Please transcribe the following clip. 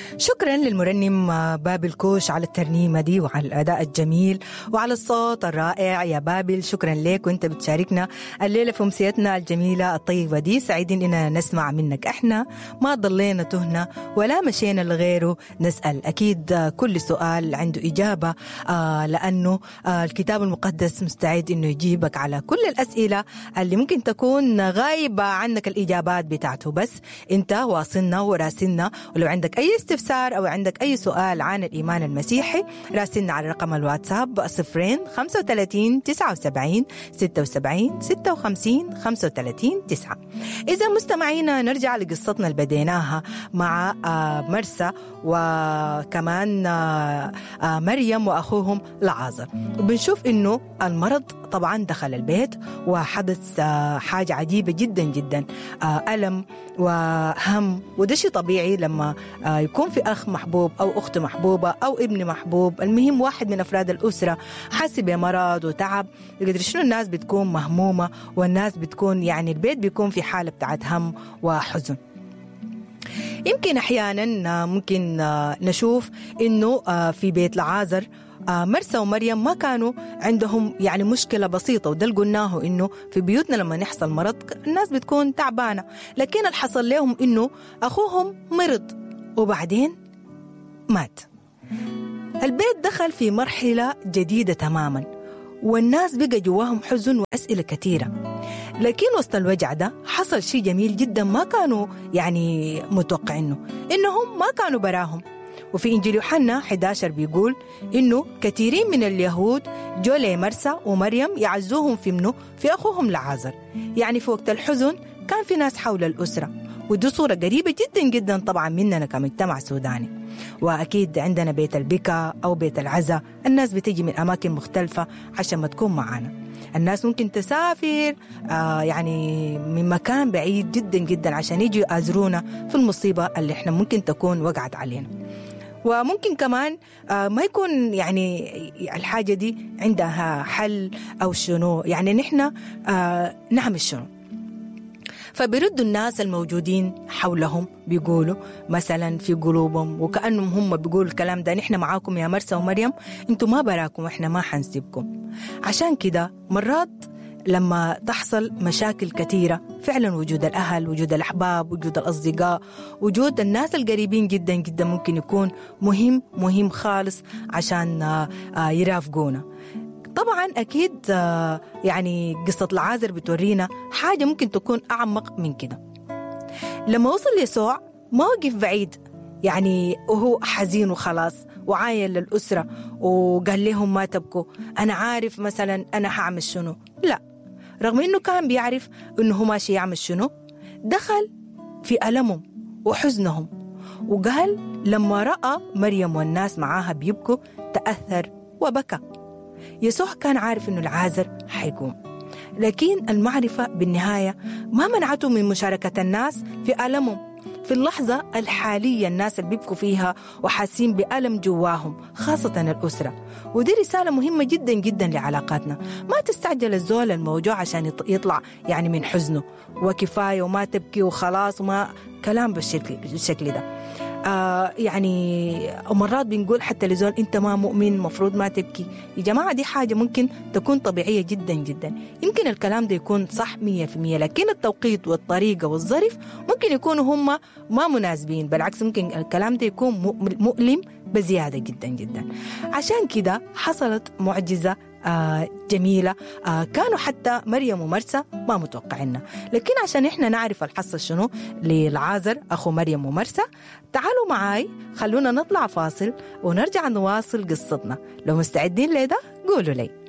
شكرا للمرنم بابل كوش على الترنيمة دي وعلى الأداء الجميل وعلى الصوت الرائع يا بابل. شكرا لك وانت بتشاركنا الليلة في أمسيتنا الجميلة الطيبة دي. سعيدين إننا نسمع منك. احنا ما ضلينا تهنا ولا مشينا لغيره نسأل. أكيد كل سؤال عنده إجابة لأنه الكتاب المقدس مستعد إنه يجيبك على كل الأسئلة اللي ممكن تكون غايبة عنك الإجابات بتاعته، بس انت واصلنا وراسلنا. ولو عندك أي استفسار أو عندك أي سؤال عن الإيمان المسيحي راسلنا على رقم الواتساب 035 79 76 56 35 9. إذا مستمعينا نرجع لقصتنا اللي بديناها مع مرسى وكمان مريم وأخوهم لعازر، وبنشوف إنه المرض طبعا دخل البيت وحدث حاجة عجيبة جدا جدا، ألم وهم. وده شيء طبيعي لما يكون في أخ محبوب أو أخت محبوبة أو ابن محبوب، المهم واحد من أفراد الأسرة حاسس بمرض وتعب، يقدر شنو الناس بتكون مهمومة والناس بتكون يعني البيت بيكون في حالة بتاعت هم وحزن. يمكن أحيانا ممكن نشوف إنه في بيت لعازر مرسى ومريم ما كانوا عندهم يعني مشكلة بسيطة، وده اللي قلناه إنه في بيوتنا لما يحصل مرض الناس بتكون تعبانة، لكن اللي حصل لهم إنه أخوهم مرض وبعدين مات. البيت دخل في مرحلة جديدة تماما والناس بقى جواهم حزن وأسئلة كثيرة، لكن وسط الوجع ده حصل شيء جميل جدا ما كانوا يعني متوقعينه، إنهم ما كانوا براهم. وفي إنجيل يوحنا 11 بيقول إنه كثيرين من اليهود جو لمرسى ومريم يعزوهم في أخوهم لعازر. يعني في وقت الحزن كان في ناس حول الأسرة، ودي صورة قريبة جدا جدا طبعا مننا كمجتمع سوداني. وأكيد عندنا بيت البكا أو بيت العزا، الناس بتيجي من أماكن مختلفة عشان ما تكون معانا. الناس ممكن تسافر يعني من مكان بعيد جدا جدا عشان يجوا يأزرونا في المصيبة اللي احنا ممكن تكون وقعت علينا. وممكن كمان ما يكون يعني الحاجة دي عندها حل أو شنو، يعني نحن نعمل شنو. فبيردوا الناس الموجودين حولهم بيقولوا مثلا في قلوبهم وكأنهم هم بيقولوا الكلام ده: نحن معاكم يا مرسى ومريم، انتوا ما براكم، احنا ما حنسيبكم. عشان كده مرات لما تحصل مشاكل كثيرة فعلا وجود الأهل، وجود الأحباب، وجود الأصدقاء، وجود الناس القريبين جدا جدا ممكن يكون مهم خالص عشان يرافقونا. طبعا أكيد يعني قصة العازر بتورينا حاجة ممكن تكون أعمق من كده. لما وصل يسوع ما وقف بعيد يعني وهو حزين وخلاص وعاين للأسرة وقال لهم ما تبكوا، أنا عارف مثلا أنا هعمل شنو. لا، رغم أنه كان بيعرف أنه هو ماشي يعمل شنو، دخل في ألمهم وحزنهم وقال لما رأى مريم والناس معاها بيبكوا تأثر وبكى. يسوع كان عارف أنه العازر حيقوم، لكن المعرفة بالنهاية ما منعته من مشاركة الناس في ألمهم في اللحظة الحالية، الناس اللي بيبكوا فيها وحاسين بألم جواهم، خاصة الأسرة. ودي رسالة مهمة جدا جدا لعلاقاتنا. ما تستعجل الزول الموجوع عشان يطلع يعني من حزنه وكفاية وما تبكي وخلاص وما كلام بالشكل ده. يعني مرات بنقول حتى لزول انت ما مؤمن مفروض ما تبكي. يا جماعة دي حاجة ممكن تكون طبيعية جدا جدا، يمكن الكلام ده يكون صح 100%، لكن التوقيت والطريقة والظرف ممكن يكونوا هم ما مناسبين، بالعكس ممكن الكلام ده يكون مؤلم بزيادة جدا جدا. عشان كده حصلت معجزة جميلة كانوا حتى مريم ومرسى ما متوقعينها، لكن عشان إحنا نعرف الحصل شنو للعازر أخو مريم ومرسى، تعالوا معاي خلونا نطلع فاصل ونرجع نواصل قصتنا. لو مستعدين لده قولوا لي.